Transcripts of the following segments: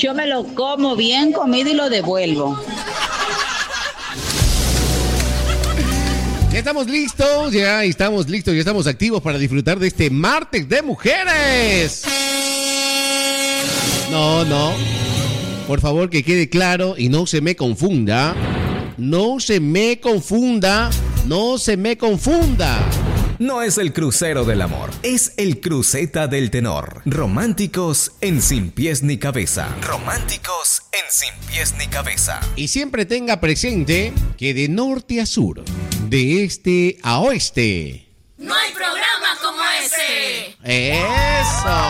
Yo me lo como bien comido y lo devuelvo. Ya estamos listos, ya estamos activos para disfrutar de este martes de mujeres. No, por favor que quede claro y no se me confunda. No se me confunda. No es el crucero del amor, es el cruceta del tenor. Románticos en Sin Pies Ni Cabeza. Y siempre tenga presente que de norte a sur, de este a oeste, no hay programa como ese. ¡Eso!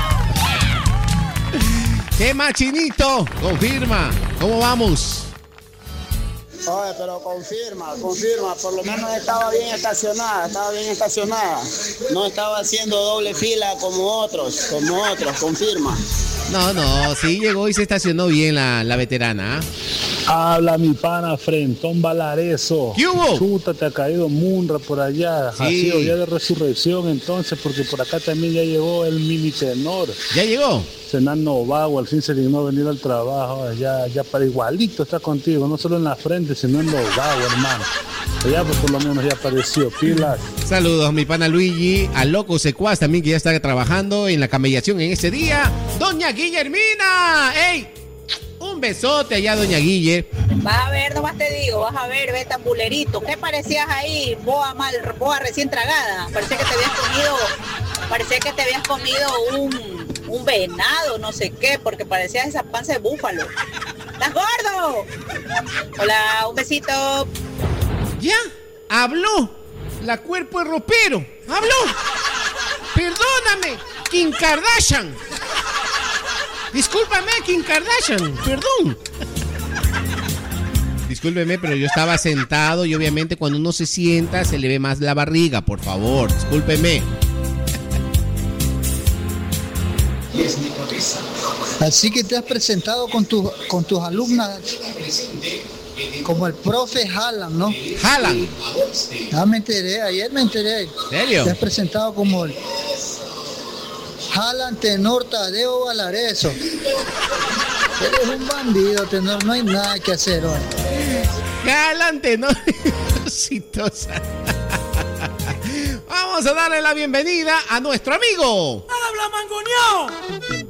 ¡Qué machinito! Confirma. ¿Cómo vamos? Oye, pero confirma, por lo menos estaba bien estacionada. No estaba haciendo doble fila como otros, confirma. No, sí llegó y se estacionó bien la veterana. Habla mi pana Frentón Valareso. ¿Qué hubo? Chuta, te ha caído Munra por allá. Sí. Ha sido día de resurrección entonces, porque por acá también ya llegó el mini tenor. ¿Ya llegó? Cenando vago, al fin se dignó venir al trabajo. Ya para igualito está contigo, no solo en la frente, sino en los vagos, hermano. Ya pues por lo menos ya apareció, pilas. Saludos a mi pana Luigi, a Loco Secuaz también que ya está trabajando en la camellación en ese día. ¡Doña Guillermina! ¡Ey! Un besote allá, doña Guille. Vas a ver, nomás te digo, vas a ver, ve tan bulerito. ¿Qué parecías ahí? Boa recién tragada. Parecía que te habías comido un venado, no sé qué, porque parecías esa panza de búfalo. ¡Estás gordo! Hola, un besito. ¿Ya? Habló. La cuerpo de ropero. Habló. Perdóname, Kim Kardashian. Discúlpame, Kim Kardashian. Perdón. Discúlpeme, pero yo estaba sentado y obviamente cuando uno se sienta se le ve más la barriga, por favor. Discúlpeme. Así que te has presentado con tus alumnas como el profe Haaland, ¿no? Haaland. Ayer me enteré. ¿En serio? Te has presentado como el Haaland Tenor Tadeo Valareso. Eres un bandido, Tenor, no hay nada que hacer hoy. Haaland Tenor exitosa. Vamos a darle la bienvenida a nuestro amigo. ¡Habla, mangoñón!